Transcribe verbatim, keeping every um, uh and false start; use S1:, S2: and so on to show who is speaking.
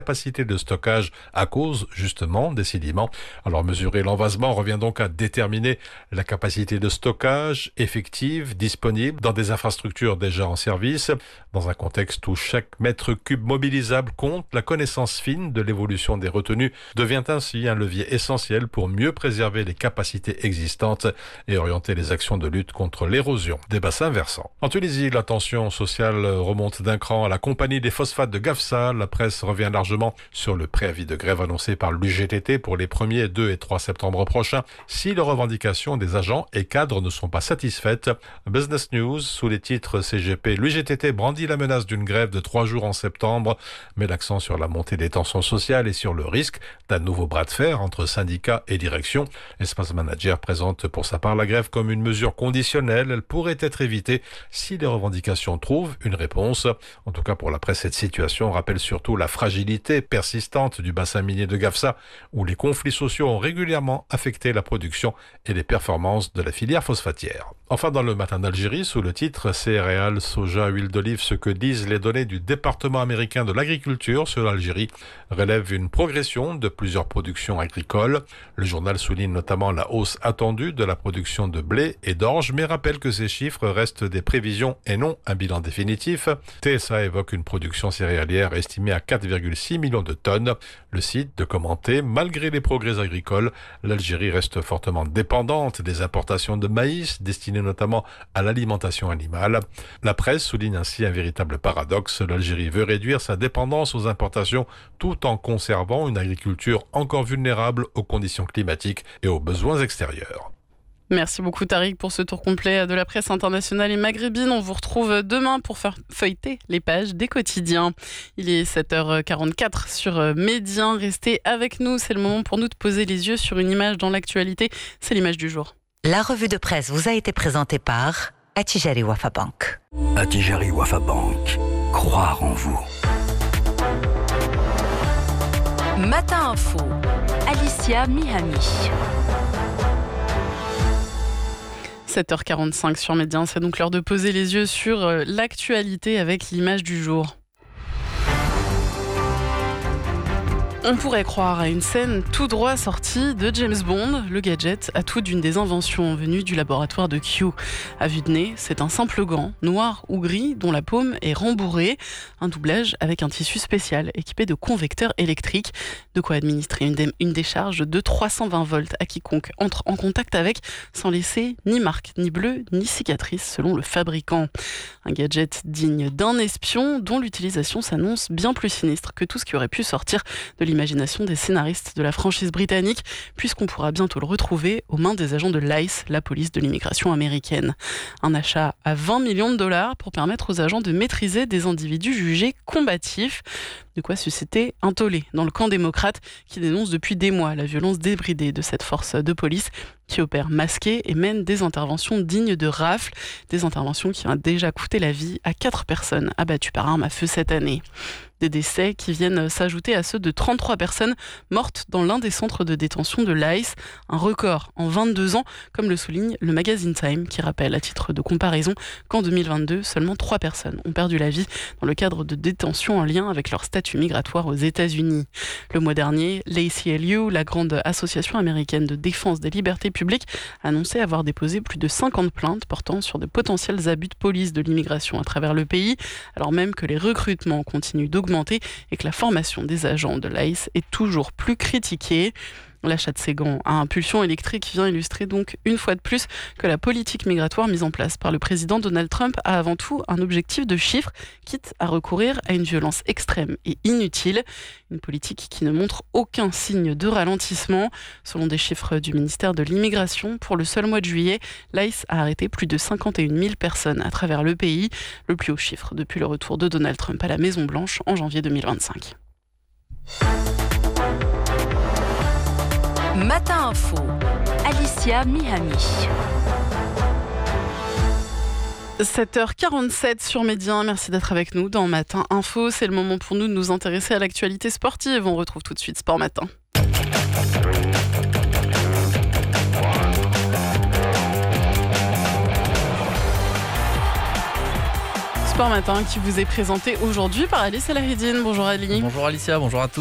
S1: capacité de stockage à cause justement des sédiments. Alors mesurer l'envasement revient donc à déterminer la capacité de stockage effective disponible dans des infrastructures déjà en service. Dans un contexte où chaque mètre cube mobilisable compte, la connaissance fine de l'évolution des retenues devient ainsi un levier essentiel pour mieux préserver les capacités existantes et orienter les actions de lutte contre l'érosion des bassins versants. En Tunisie, la tension sociale remonte d'un cran à la compagnie des phosphates de Gafsa. La presse revient largement sur le préavis de grève annoncé par l'U G T T pour les premiers deux et trois septembre prochains si les revendications des agents et cadres ne sont pas satisfaites. Business News, sous les titres C G P, l'U G T T brandit la menace d'une grève de trois jours en septembre, met l'accent sur la montée des tensions sociales et sur le risque d'un nouveau bras de fer entre syndicats et direction. Espace Manager présente pour sa part la grève comme une mesure conditionnelle. Elle pourrait être évitée si les revendications trouvent une réponse. En tout cas, pour la presse, cette situation rappelle surtout la fragilité persistante du bassin minier de Gafsa, où les conflits sociaux ont régulièrement affecté la production et les performances de la filière phosphatière. Enfin, dans le Matin d'Algérie, sous le titre Céréales, soja, huile d'olive, ce que disent les données du département américain de l'agriculture sur l'Algérie relève une progression de plusieurs productions agricoles. Le journal souligne notamment la hausse attendue de la production de blé et d'orge, mais rappelle que ces chiffres restent des prévisions et non un bilan définitif. T S A évoque une production céréalière estimée à quatre virgule six millions de tonnes. Le site de commenter, malgré les progrès agricoles, l'Algérie reste fortement dépendante des importations de maïs destinées notamment à l'alimentation animale. La presse souligne ainsi un véritable paradoxe. L'Algérie veut réduire sa dépendance aux importations tout en conservant une agriculture encore vulnérable aux conditions climatiques et aux besoins extérieurs.
S2: Merci beaucoup Tariq pour ce tour complet de la presse internationale et maghrébine. On vous retrouve demain pour faire feuilleter les pages des quotidiens. Il est sept heures quarante-quatre sur Médien. Restez avec nous, c'est le moment pour nous de poser les yeux sur une image dans l'actualité. C'est l'image du jour.
S3: La revue de presse vous a été présentée par Attijari Wafa Bank.
S4: Attijari Wafa Bank. Croire en vous.
S5: Matin Info. Alicia Mihami.
S2: sept heures quarante-cinq sur Médien, c'est donc l'heure de poser les yeux sur l'actualité avec l'image du jour. On pourrait croire à une scène tout droit sortie de James Bond. Le gadget a tout d'une des inventions venues du laboratoire de Q. À vue de nez, c'est un simple gant, noir ou gris, dont la paume est rembourrée. Un doublage avec un tissu spécial équipé de convecteurs électriques. De quoi administrer une, dé- une décharge de trois cent vingt volts à quiconque entre en contact avec, sans laisser ni marque, ni bleu, ni cicatrice, selon le fabricant. Un gadget digne d'un espion, dont l'utilisation s'annonce bien plus sinistre que tout ce qui aurait pu sortir de l'imagination des scénaristes de la franchise britannique, puisqu'on pourra bientôt le retrouver aux mains des agents de l'I C E, la police de l'immigration américaine. Un achat à vingt millions de dollars pour permettre aux agents de maîtriser des individus jugés combatifs. De quoi susciter un tollé dans le camp démocrate qui dénonce depuis des mois la violence débridée de cette force de police qui opère masquée et mène des interventions dignes de rafles, des interventions qui ont déjà coûté la vie à quatre personnes abattues par arme à feu cette année. Des décès qui viennent s'ajouter à ceux de trente-trois personnes mortes dans l'un des centres de détention de l'I C E, un record en vingt-deux ans, comme le souligne le magazine Time, qui rappelle à titre de comparaison qu'en deux mille vingt-deux, seulement trois personnes ont perdu la vie dans le cadre de détention en lien avec leur statut migratoire aux États-Unis. Le mois dernier, l'A C L U, la grande association américaine de défense des libertés publiques, annonçait avoir déposé plus de cinquante plaintes portant sur de potentiels abus de police de l'immigration à travers le pays, alors même que les recrutements continuent d'augmenter et que la formation des agents de l'I C E est toujours plus critiquée. L'achat de ces gants à impulsion électrique vient illustrer donc une fois de plus que la politique migratoire mise en place par le président Donald Trump a avant tout un objectif de chiffres, quitte à recourir à une violence extrême et inutile. Une politique qui ne montre aucun signe de ralentissement. Selon des chiffres du ministère de l'Immigration, pour le seul mois de juillet, l'I C E a arrêté plus de cinquante et une mille personnes à travers le pays, le plus haut chiffre depuis le retour de Donald Trump à la Maison-Blanche en janvier deux mille vingt-cinq.
S5: Matin Info. Alicia Mihami.
S2: sept heures quarante-sept sur Médien, merci d'être avec nous dans Matin Info. C'est le moment pour nous de nous intéresser à l'actualité sportive. On retrouve tout de suite Sport Matin. Soir Matin qui vous est présenté aujourd'hui par Ali Salahidine. Bonjour Ali.
S6: Bonjour Alicia, bonjour à tous.